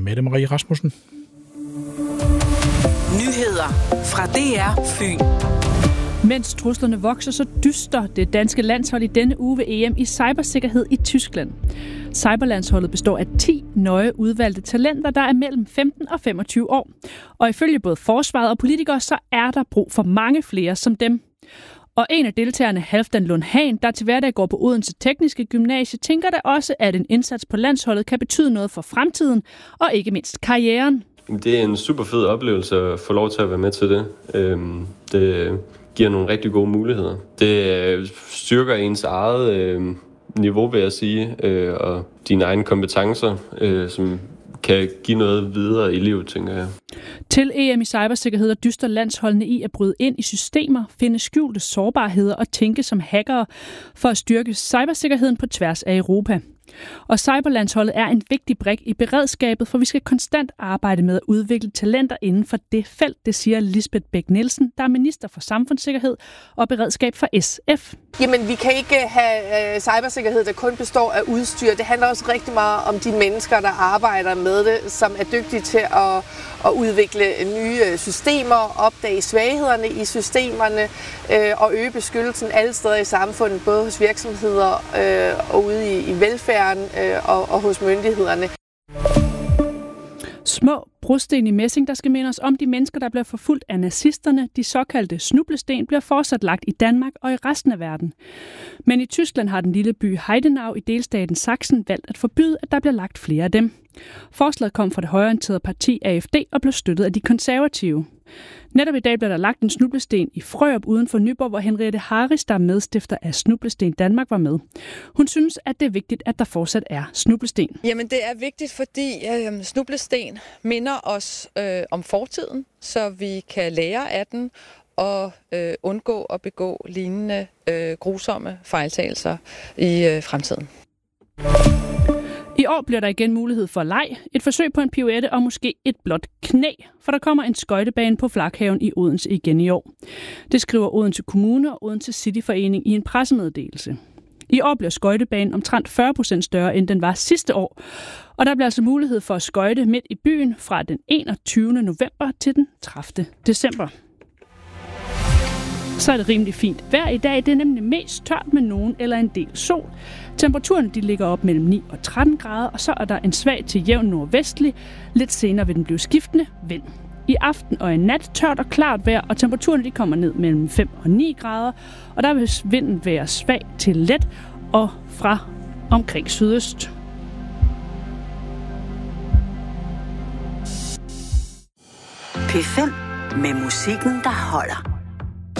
Mette Marie Rasmussen. Nyheder fra DR Fyn. Mens truslerne vokser, så dyster det danske landshold i denne uge ved EM i cybersikkerhed i Tyskland. Cyberlandsholdet består af 10 nøje udvalgte talenter, der er mellem 15 og 25 år. Og ifølge både forsvaret og politikere, så er der brug for mange flere som dem. Og en af deltagerne, Halfdan Lund Hahn, der til hverdag går på Odense Tekniske Gymnasie, tænker da også, at en indsats på landsholdet kan betyde noget for fremtiden og ikke mindst karrieren. Det er en super fed oplevelse at få lov til at være med til det. Det giver nogle rigtig gode muligheder. Det styrker ens eget niveau, vil jeg sige, og dine egne kompetencer, som kan give noget videre i livet, tænker jeg. Til EM i cybersikkerhed dyster landsholdene i at bryde ind i systemer, finde skjulte sårbarheder og tænke som hackere for at styrke cybersikkerheden på tværs af Europa. Og cyberlandsholdet er en vigtig brik i beredskabet, for vi skal konstant arbejde med at udvikle talenter inden for det felt, det siger Lisbeth Bech-Nielsen, der er minister for samfundssikkerhed og beredskab for SF. Jamen, vi kan ikke have cybersikkerhed, der kun består af udstyr. Det handler også rigtig meget om de mennesker, der arbejder med det, som er dygtige til at udvikle nye systemer, opdage svaghederne i systemerne og øge beskyttelsen alle steder i samfundet, både hos virksomheder og ude i velfærden og hos myndighederne. Små brosten i messing, der skal minde os om de mennesker, der bliver forfulgt af nazisterne. De såkaldte snublesten bliver fortsat lagt i Danmark og i resten af verden. Men i Tyskland har den lille by Heidenau i delstaten Sachsen valgt at forbyde, at der bliver lagt flere af dem. Forslaget kom fra det højreorienterede parti AfD og blev støttet af de konservative. Netop i dag blev der lagt en snublesten i Frørup uden for Nyborg, hvor Henriette Harris, der er medstifter af Snublesten Danmark, var med. Hun synes, at det er vigtigt, at der fortsat er snublesten. Jamen det er vigtigt, fordi snublesten minder os om fortiden, så vi kan lære af den og undgå at begå lignende grusomme fejltagelser i fremtiden. I år bliver der igen mulighed for leg, et forsøg på en pirouette og måske et blåt knæ, for der kommer en skøjtebane på Flakhaven i Odense igen i år. Det skriver Odense Kommune og Odense Cityforening i en pressemeddelelse. I år bliver skøjtebanen omtrent 40% større, end den var sidste år, og der bliver altså mulighed for at skøjte midt i byen fra den 21. november til den 30. december. Så er det rimelig fint vejr i dag. Det er nemlig mest tørt med nogen eller en del sol. Temperaturen de ligger op mellem 9 og 13 grader, og så er der en svag til jævn nordvestlig. Lidt senere vil den blive skiftende vind. I aften og i nat tørt og klart vejr, og temperaturen de kommer ned mellem 5 og 9 grader. Og der vil vinden være svag til let og fra omkring sydøst. P5 med musikken, der holder.